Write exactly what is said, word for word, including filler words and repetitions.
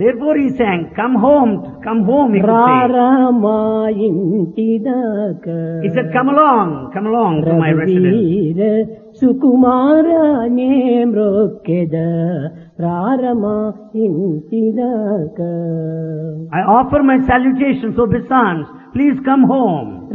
Therefore he sang, come home, come home, he could say. రారమా ఇంటిదాకా He said, come along, come along to my residence. రఘువీర సుకుమారనే మ్రొక్కెద రారమా ఇంటిదాకా I offer my salutations, obeisance. Please come home.